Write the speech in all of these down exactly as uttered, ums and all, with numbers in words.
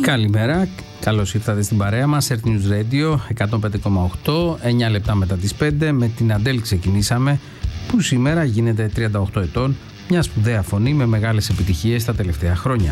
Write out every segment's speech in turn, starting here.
Καλημέρα, καλώς ήρθατε στην παρέα μας, Earth News Radio εκατόν πέντε κόμμα οκτώ, εννιά λεπτά μετά τις πέντε. Με την Αντέλ ξεκινήσαμε, που σήμερα γίνεται τριάντα οκτώ ετών, μια σπουδαία φωνή με μεγάλες επιτυχίες τα τελευταία χρόνια.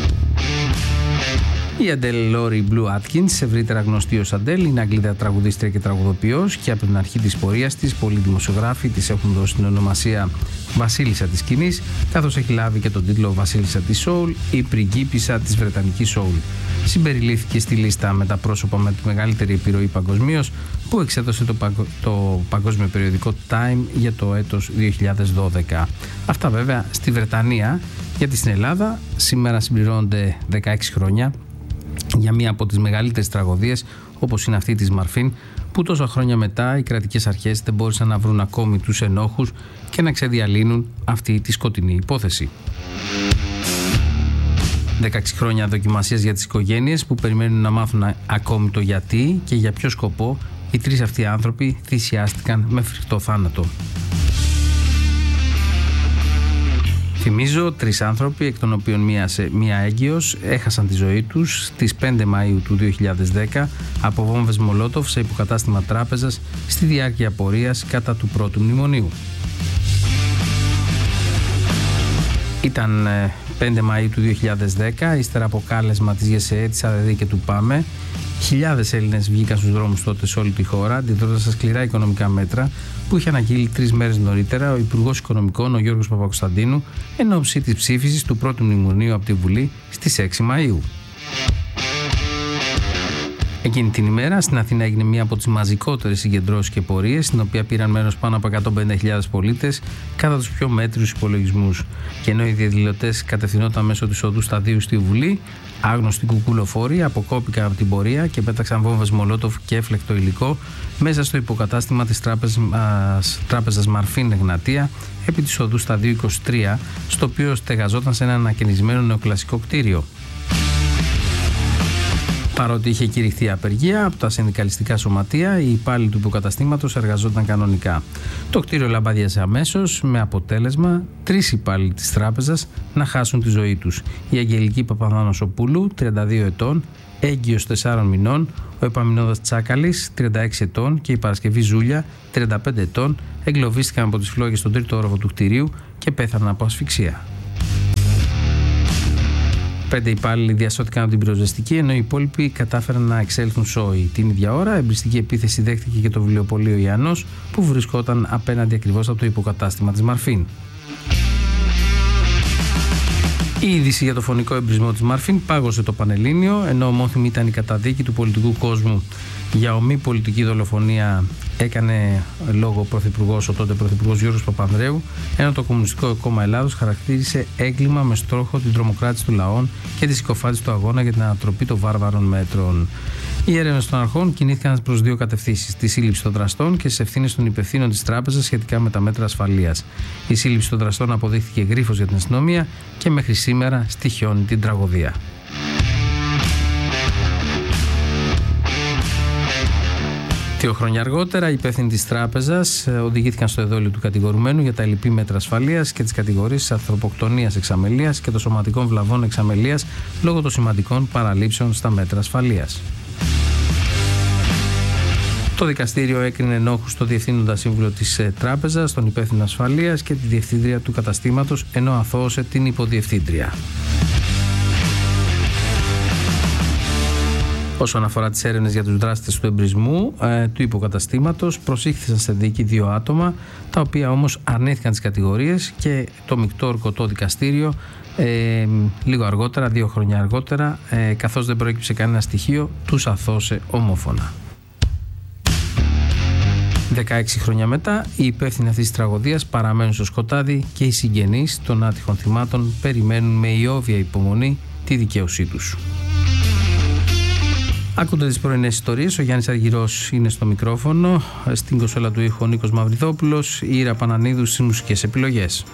Η Αντέλ Λόρι Μπλου Άτκινς, ευρύτερα γνωστή ως Αντέλ, είναι Αγγλίδα τραγουδίστρια και τραγουδοποιός και από την αρχή της πορείας της πολλοί δημοσιογράφοι της έχουν δώσει την ονομασία Βασίλισσα της σκηνής, καθώς έχει λάβει και τον τίτλο Βασίλισσα της Soul ή Πριγκίπισσα της Βρετανικής Soul. Συμπεριλήφθηκε στη λίστα με τα πρόσωπα με τη μεγαλύτερη επιρροή παγκοσμίως που εξέδωσε το, παγκο... το παγκόσμιο περιοδικό Time για το έτος δύο χιλιάδες δώδεκα. Αυτά βέβαια στη Βρετανία, γιατί στην Ελλάδα σήμερα συμπληρώνονται δεκαέξι χρόνια για μία από τις μεγαλύτερες τραγωδίες, όπως είναι αυτή της Μαρφίν, που τόσα χρόνια μετά οι κρατικές αρχές δεν μπόρεσαν να βρουν ακόμη τους ενόχους και να ξεδιαλύνουν αυτή τη σκοτεινή υπόθεση. δεκαέξι χρόνια δοκιμασίας για τις οικογένειες που περιμένουν να μάθουν ακόμη το γιατί και για ποιο σκοπό οι τρεις αυτοί άνθρωποι θυσιάστηκαν με φρικτό θάνατο. Θυμίζω, τρεις άνθρωποι, εκ των οποίων μία, σε, μία έγκυος, έχασαν τη ζωή τους στις πέντε Μαΐου του δύο χιλιάδες δέκα από βόμβες Μολότοφ σε υποκατάστημα τράπεζας στη διάρκεια πορείας κατά του πρώτου μνημονίου. Ήταν πέντε Μαΐου του δύο χιλιάδες δέκα, ύστερα από κάλεσμα της ΓΕΣΕΕ, της ΑΔΕ και του ΠΑΜΕ. Χιλιάδες Έλληνες βγήκαν στους δρόμους τότε σε όλη τη χώρα, αντιδρώντας στα σκληρά οικονομικά μέτρα που είχε αναγγείλει τρεις μέρες νωρίτερα ο Υπουργός Οικονομικών, ο Γιώργος Παπακοσταντίνου, εν ώψη της ψήφισης του πρώτου μνημονίου από τη Βουλή στις έξι Μαΐου. Εκείνη την ημέρα στην Αθήνα έγινε μία από τις μαζικότερες συγκεντρώσεις και πορείες, στην οποία πήραν μέρος πάνω από εκατόν πενήντα χιλιάδες πολίτες κατά τους πιο μέτριους υπολογισμούς. Και ενώ οι διαδηλωτές κατευθυνόταν μέσω της οδού Σταδίου στη Βουλή, άγνωστοι κουκουλοφόροι αποκόπηκαν από την πορεία και πέταξαν βόμβες Μολότοφ και έφλεκτο υλικό μέσα στο υποκατάστημα της τράπεζας, τράπεζας Μαρφίν Εγνατία επί της οδού Σταδίου είκοσι τρία, στο οποίο στεγαζόταν σε ένα ανακαινισμένο νεοκλασικό κτίριο. Παρότι είχε κηρυχθεί απεργία από τα συνδικαλιστικά σωματεία, οι υπάλληλοι του υποκαταστήματος εργαζόταν κανονικά. Το κτίριο λαμπάδιασε αμέσως, με αποτέλεσμα τρεις υπάλληλοι της τράπεζας να χάσουν τη ζωή τους. Η Αγγελική Παπαδανοσοπούλου, τριάντα δύο ετών, έγκυος τεσσάρων μηνών, ο Επαμινώδας Τσάκαλης, τριάντα έξι ετών και η Παρασκευή Ζούλια, τριάντα πέντε ετών, εγκλωβίστηκαν από τις φλόγες στον τρίτο όροφο του κτιρίου και πέθαναν από ασφυξία. Πέντε υπάλληλοι διασώθηκαν από την πυροσβεστική, ενώ οι υπόλοιποι κατάφεραν να εξέλθουν σώοι. Την ίδια ώρα, εμπριστική επίθεση δέχτηκε και το βιβλιοπωλείο Ιαννός, που βρισκόταν απέναντι ακριβώς από το υποκατάστημα της Μαρφίν. Η είδηση για το φωνικό εμπρισμό της Μαρφίν πάγωσε το Πανελλήνιο, ενώ ομόθυμη ήταν η καταδίκη του πολιτικού κόσμου για ομή πολιτική δολοφονία. Έκανε λόγο ο Πρωθυπουργός, ο τότε Πρωθυπουργός Γιώργος Παπανδρέου, ενώ το Κομμουνιστικό Κόμμα Ελλάδος χαρακτήρισε έγκλημα με στόχο την τρομοκράτηση του λαών και τη συκοφάντηση του αγώνα για την ανατροπή των βάρβαρων μέτρων. Οι έρευνες των αρχών κινήθηκαν προς δύο κατευθύνσεις: τη σύλληψη των δραστών και τις ευθύνες των υπευθύνων της τράπεζας σχετικά με τα μέτρα ασφαλείας. Η σύλληψη των δραστών αποδείχθηκε γρίφος για την αστυνομία και μέχρι σήμερα στοιχιώνει την τραγωδία. Δύο χρόνια αργότερα, οι υπεύθυνοι της τράπεζας οδηγήθηκαν στο εδόλιο του κατηγορουμένου για τα ελλειπή μέτρα ασφαλείας και τις κατηγορίες ανθρωποκτονίας εξαμελίας και των σωματικών βλαβών εξαμελίας λόγω των σημαντικών παραλήψεων στα μέτρα ασφαλείας. Το δικαστήριο έκρινε ενόχους το διευθύνοντα σύμβουλο της τράπεζας, τον υπεύθυνο ασφαλείας και τη διευθύντρια του καταστήματος, ενώ αθώωσε την υποδιευθύντρια. Όσον αφορά τις έρευνες για τους δράστες του εμπρισμού ε, του υποκαταστήματος, προσήχθησαν σε δίκη δύο άτομα, τα οποία όμως αρνήθηκαν τις κατηγορίες και το μεικτό ορκωτό δικαστήριο ε, λίγο αργότερα, δύο χρόνια αργότερα, ε, καθώς δεν προέκυψε κανένα στοιχείο, τους αθώωσε ομόφωνα. δεκαέξι χρόνια μετά, οι υπεύθυνοι αυτής της τραγωδίας παραμένουν στο σκοτάδι και οι συγγενείς των άτυχων θυμάτων περιμένουν με ιόβια υπομονή τη δικαίωσή τους. Άκουνται τις πρωινές ιστορίες. Ο Γιάννης Αργυρός είναι στο μικρόφωνο. Στην κονσόλα του ήχου ο Νίκος Μαυριδόπουλος. Η Ήρα Πανανίδου στις μουσικές επιλογές.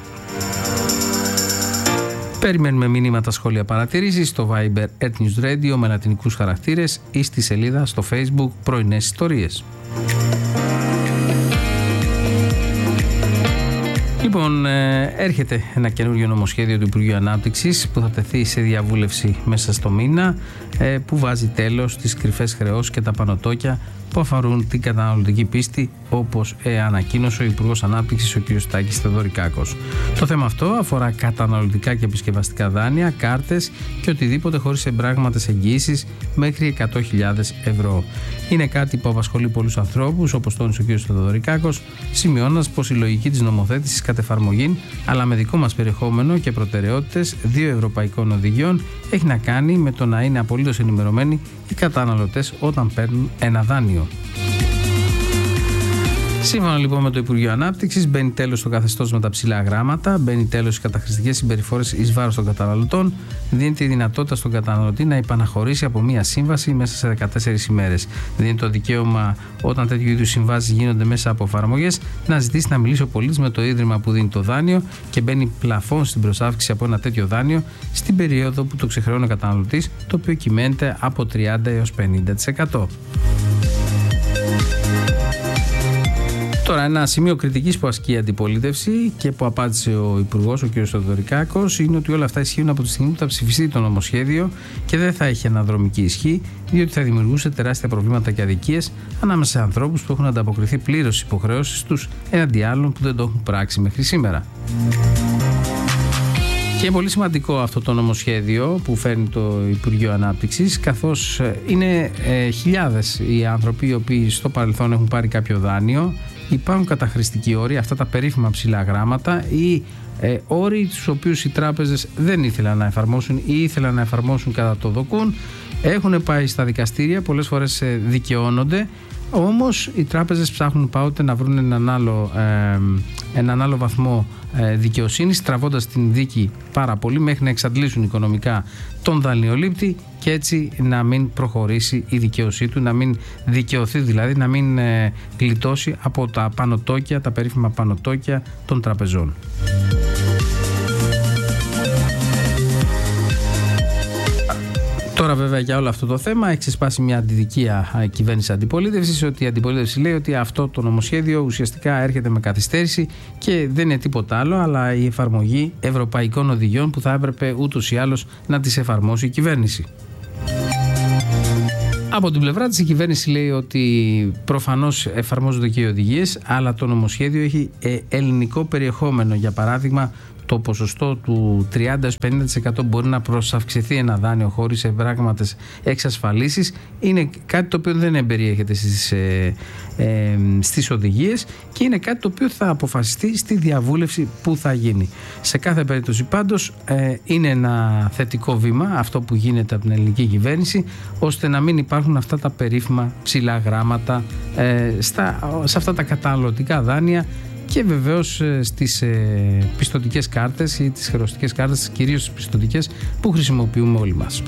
Περιμένουμε μηνύματα, σχόλια, παρατηρήσεις στο Viber Earth News Radio με λατινικούς χαρακτήρες ή στη σελίδα στο Facebook Πρωινές Ιστορίες. Λοιπόν, έρχεται ένα καινούριο νομοσχέδιο του Υπουργείου Ανάπτυξης που θα τεθεί σε διαβούλευση μέσα στο μήνα, που βάζει τέλος στις κρυφές χρεώσεις και τα πανωτόκια που αφορούν την καταναλωτική πίστη, όπως ανακοίνωσε ο Υπουργός Ανάπτυξης ο κ. Τάκης Θεοδωρικάκος. Το θέμα αυτό αφορά καταναλωτικά και επισκευαστικά δάνεια, κάρτες και οτιδήποτε χωρίς εμπράγματες εγγυήσεις μέχρι εκατό χιλιάδες ευρώ. Είναι κάτι που απασχολεί πολλούς ανθρώπους, όπως τόνισε ο κ. Θεοδωρικάκος, σημειώνοντας πως η λογική της νομοθέτησης κατ' εφαρμογή, αλλά με δικό μας περιεχόμενο και προτεραιότητες δύο ευρωπαϊκών οδηγιών, έχει να κάνει με το να είναι απολύτως ενημερωμένοι οι καταναλωτές όταν παίρνουν ένα δάνειο. Σύμφωνα λοιπόν με το Υπουργείο Ανάπτυξης, μπαίνει τέλος στο καθεστώς με τα ψηλά γράμματα, μπαίνει τέλος στις καταχρηστικές συμπεριφορές εις βάρος των καταναλωτών, δίνεται η δυνατότητα στον καταναλωτή να υπαναχωρήσει από μία σύμβαση μέσα σε δεκατέσσερις ημέρες. Δίνει το δικαίωμα, όταν τέτοιου είδους συμβάσεις γίνονται μέσα από εφαρμογές, να ζητήσει να μιλήσει ο πολίτης με το ίδρυμα που δίνει το δάνειο και μπαίνει πλαφόν στην προσάυξη από ένα τέτοιο δάνειο στην περίοδο που το ξεχρεώνει ο καταναλωτής, το οποίο κυμαίνεται από τριάντα έως πενήντα τοις εκατό. Τώρα, ένα σημείο κριτικής που ασκεί η αντιπολίτευση και που απάντησε ο Υπουργός, ο κ. Θεοδωρικάκος, είναι ότι όλα αυτά ισχύουν από τη στιγμή που θα ψηφιστεί το νομοσχέδιο και δεν θα έχει αναδρομική ισχύ, διότι θα δημιουργούσε τεράστια προβλήματα και αδικίες ανάμεσα σε ανθρώπους που έχουν ανταποκριθεί πλήρως στις υποχρεώσεις τους έναντι άλλων που δεν το έχουν πράξει μέχρι σήμερα. Και είναι πολύ σημαντικό αυτό το νομοσχέδιο που φέρνει το Υπουργείο Ανάπτυξης, καθώς είναι ε, χιλιάδες οι άνθρωποι οι οποίοι στο παρελθόν έχουν πάρει κάποιο δάνειο. Υπάρχουν καταχρηστικοί όροι, αυτά τα περίφημα ψηλά γράμματα ή ε, όροι τους οποίους οι τράπεζες δεν ήθελαν να εφαρμόσουν ή ήθελαν να εφαρμόσουν κατά το δοκούν. Έχουν πάει στα δικαστήρια, πολλές φορές ε, δικαιώνονται. Όμως οι τράπεζες ψάχνουν πάοτε να βρουν έναν άλλο, ε, έναν άλλο βαθμό ε, δικαιοσύνης, τραβώντας την δίκη πάρα πολύ μέχρι να εξαντλήσουν οικονομικά τον δανειολήπτη και έτσι να μην προχωρήσει η δικαίωσή του, να μην δικαιωθεί δηλαδή, να μην ε, γλιτώσει από τα πανωτόκια, τα περίφημα πανωτόκια των τραπεζών. Τώρα, βέβαια, για όλο αυτό το θέμα έχει ξεσπάσει μια αντιδικία κυβέρνηση αντιπολίτευσης, ότι η αντιπολίτευση λέει ότι αυτό το νομοσχέδιο ουσιαστικά έρχεται με καθυστέρηση και δεν είναι τίποτα άλλο, αλλά η εφαρμογή ευρωπαϊκών οδηγιών που θα έπρεπε ούτως ή άλλως να τις εφαρμόσει η κυβέρνηση. Από την πλευρά της η κυβέρνηση λέει ότι προφανώς εφαρμόζονται και οι οδηγίες, αλλά το νομοσχέδιο έχει ελληνικό περιεχόμενο. Για παράδειγμα, το ποσοστό του τριάντα έως πενήντα τοις εκατό μπορεί να προσαυξηθεί ένα δάνειο χωρίς εμπράγματες εξασφαλίσεις. Είναι κάτι το οποίο δεν εμπεριέχεται στις, ε, ε, στις οδηγίες και είναι κάτι το οποίο θα αποφασιστεί στη διαβούλευση που θα γίνει. Σε κάθε περίπτωση πάντως ε, είναι ένα θετικό βήμα αυτό που γίνεται από την ελληνική κυβέρνηση, ώστε να μην υπάρχουν αυτά τα περίφημα ψηλά γράμματα ε, στα, σε αυτά τα καταναλωτικά δάνεια και βεβαίως στις ε, πιστωτικές κάρτες ή τις χρεωστικές κάρτες, κυρίως τις πιστωτικές που χρησιμοποιούμε όλοι μας.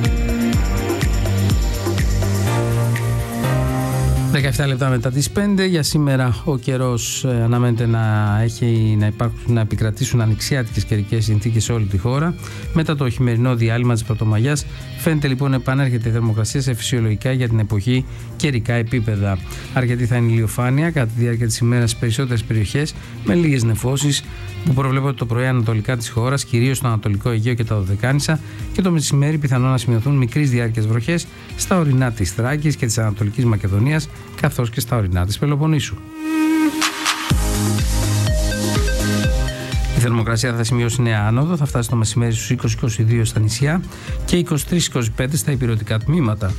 δεκαεπτά λεπτά μετά τις πέντε. Για σήμερα ο καιρός ε, αναμένεται να, έχει, να, υπάρχουν, να επικρατήσουν ανοιξιάτικες καιρικές συνθήκες σε όλη τη χώρα. Μετά το χειμερινό διάλειμμα της Πρωτομαγιάς φαίνεται λοιπόν να επανέρχεται η θερμοκρασία σε φυσιολογικά για την εποχή καιρικά επίπεδα. Αρκετή θα είναι η ηλιοφάνεια κατά τη διάρκεια της ημέρας στις περισσότερες περιοχές, με λίγες νεφώσεις που προβλέπονται το πρωί ανατολικά της χώρας, κυρίως στο Ανατολικό Αιγαίο και τα Δωδεκάνησα, και το μεσημέρι πιθανόν να σημειωθούν μικρής διάρκειας βροχές στα ορεινά της Θράκης και της Ανατολικής Μακεδονίας, καθώς και στα ορεινά της Πελοποννήσου. Η θερμοκρασία θα σημειώσει νέα άνοδο, θα φτάσει το μεσημέρι στους είκοσι με είκοσι δύο στα νησιά και είκοσι τρεις με είκοσι πέντε στα ηπειρωτικά τμήματα.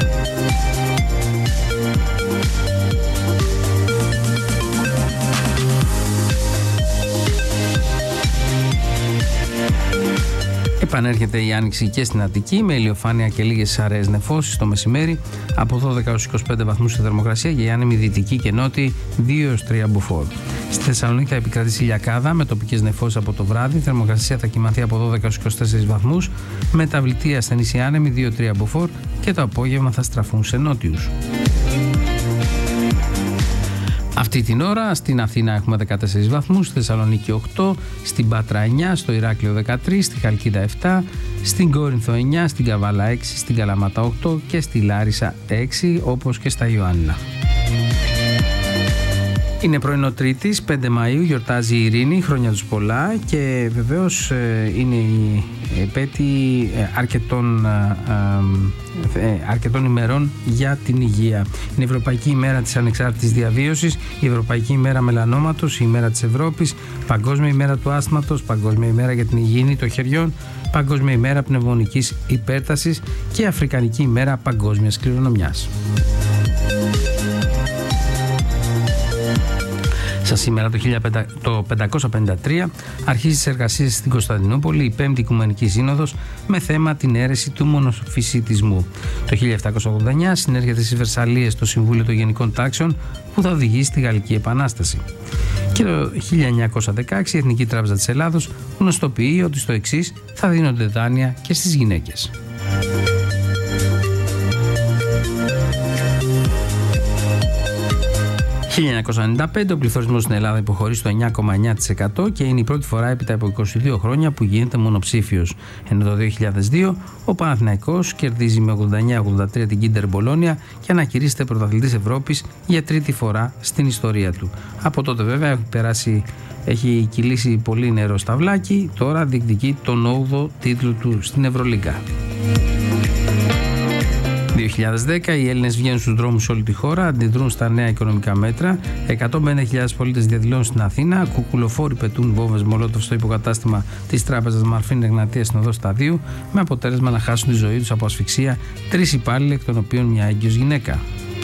Επανέρχεται η άνοιξη και στην Αττική με ηλιοφάνεια και λίγες αραιές νεφώσεις το μεσημέρι, από δώδεκα έως είκοσι πέντε βαθμούς στη θερμοκρασία και η άνεμη δυτική και νότιη δύο έως τρία μποφόρ. Στη Θεσσαλονίκη θα επικρατήσει ηλιακάδα με τοπικές νεφώσεις από το βράδυ. Η θερμοκρασία θα κυμανθεί από δώδεκα έως είκοσι τέσσερις βαθμούς, μεταβλητή ασθενής η άνεμη δύο με τρία μποφόρ και το απόγευμα θα στραφούν σε νότιους. Αυτή την ώρα στην Αθήνα έχουμε δεκατέσσερις βαθμούς, στη Θεσσαλονίκη οκτώ, στην Πάτρα εννιά, στο Ηράκλειο δεκατρία, στη Χαλκίδα επτά, στην Κόρινθο εννιά, στην Καβάλα έξι, στην Καλαμάτα οκτώ και στη Λάρισα έξι, όπως και στα Ιωάννινα. Είναι πρωινό Τρίτης, πέντε Μαΐου, γιορτάζει η Ειρήνη, χρόνια τους πολλά και βεβαίως ε, είναι η επέτειο αρκετών, ε, ε, αρκετών ημερών για την υγεία. Είναι η Ευρωπαϊκή ημέρα της ανεξάρτητης διαβίωσης, η Ευρωπαϊκή ημέρα μελανόματος, η ημέρα της Ευρώπης, Παγκόσμια ημέρα του άσθματος, Παγκόσμια ημέρα για την υγιεινή των χεριών, Παγκόσμια ημέρα πνευμονικής υπέρτασης και Αφρικανική ημέρα παγκόσμιας κληρονομιάς. Σαν σήμερα το πεντακόσια πενήντα τρία αρχίζει τις εργασίες στην Κωνσταντινούπολη η Πέμπτη Οικουμενική Σύνοδος με θέμα την αίρεση του μονοφυσιτισμού. Το χίλια επτακόσια ογδόντα εννιά συνέρχεται στις Βερσαλλίες το Συμβούλιο των Γενικών Τάξεων που θα οδηγήσει στη Γαλλική Επανάσταση. Και το χίλια εννιακόσια δεκαέξι η Εθνική Τράπεζα της Ελλάδος γνωστοποιεί ότι στο εξής θα δίνονται δάνεια και στις γυναίκες. χίλια εννιακόσια ενενήντα πέντε ο πληθωρισμός στην Ελλάδα υποχωρεί στο εννιά κόμμα εννιά τοις εκατό και είναι η πρώτη φορά έπειτα από είκοσι δύο χρόνια που γίνεται μονοψήφιος. Ενώ το δύο χιλιάδες δύο ο Παναθηναϊκός κερδίζει με ογδόντα εννιά ογδόντα τρία την Κίντερ Μπολόνια και ανακηρύσσεται πρωταθλητής Ευρώπης για τρίτη φορά στην ιστορία του. Από τότε βέβαια έχει περάσει, έχει κυλήσει πολύ νερό στα βλάκι, τώρα διεκδικεί τον όγδοο τίτλο του στην Ευρωλίγκα. δύο χιλιάδες δέκα οι Έλληνες βγαίνουν στους δρόμους σε όλη τη χώρα, αντιδρούν στα νέα οικονομικά μέτρα. εκατόν πενήντα χιλιάδες πολίτες διαδηλώνουν στην Αθήνα. Κουκουλοφόροι πετούν βόμβες μολότοφ στο υποκατάστημα της Τράπεζας Μαρφίν Εγνατίας στην Οδό Σταδίου, με αποτέλεσμα να χάσουν τη ζωή τους από ασφυξία τρεις υπάλληλοι, εκ των οποίων μια έγκυος γυναίκα.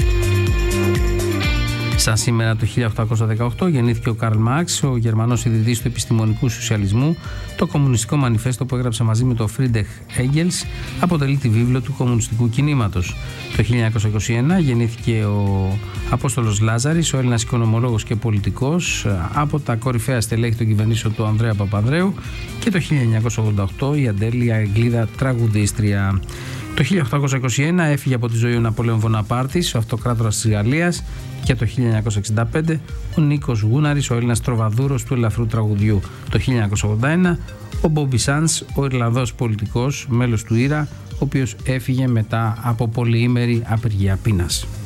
Σαν σήμερα το χίλια οκτακόσια δεκαοκτώ γεννήθηκε ο Καρλ Μάρξ, ο Γερμανός ιδρυτής του επιστημονικού σοσιαλισμού. Το κομμουνιστικό μανιφέστο που έγραψε μαζί με τον Φρίντεχ Έγγελς αποτελεί τη βίβλο του κομμουνιστικού κινήματος. Το χίλια εννιακόσια είκοσι ένα γεννήθηκε ο Απόστολος Λάζαρης, ο Έλληνας οικονομολόγος και πολιτικός, από τα κορυφαία στελέχη των κυβερνήσεων του Ανδρέα Παπανδρέου. Και το χίλια εννιακόσια ογδόντα οκτώ η Αντέλη Αγγλίδα τραγουδίστρια. Το χίλια οκτακόσια είκοσι ένα έφυγε από τη ζωή ο Ναπολέον Βοναπάρτης, ο αυτοκράτορας της Γαλλίας, και το χίλια εννιακόσια εξήντα πέντε ο Νίκος Γούναρης, ο Έλληνας τροβαδούρος του ελαφρού τραγουδιού. Το χίλια εννιακόσια ογδόντα ένα ο Μπόμπι Σαντς, ο Ιρλανδός πολιτικός, μέλος του Ήρα, ο οποίος έφυγε μετά από πολυήμερη απεργία πείνας.